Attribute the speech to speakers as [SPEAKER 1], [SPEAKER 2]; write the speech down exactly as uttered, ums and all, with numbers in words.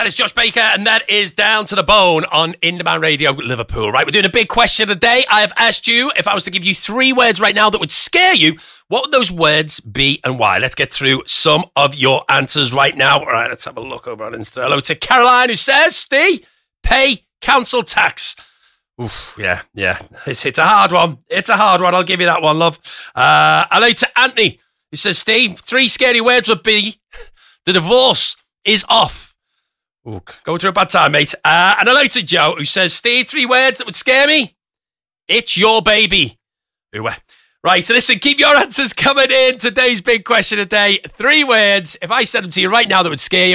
[SPEAKER 1] That is Josh Baker, and that is Down to the Bone on In Demand Radio Liverpool. Right, we're doing a big question of the day. I have asked you, if I was to give you three words right now that would scare you, what would those words be and why? Let's get through some of your answers right now. All right, let's have a look over on Insta. Hello to Caroline, who says, Steve, pay council tax. Oof, yeah, yeah. It's, it's a hard one. It's a hard one. I'll give you that one, love. Uh, hello to Anthony, who says, Steve, three scary words would be, the divorce is off. Ooh, going through a bad time, mate. Uh, and hello to Joe, who says, Steve, three words that would scare me. It's your baby. Ooh, uh, right, so listen, keep your answers coming in. Today's big question of the day. Three words, if I said them to you right now, that would scare you.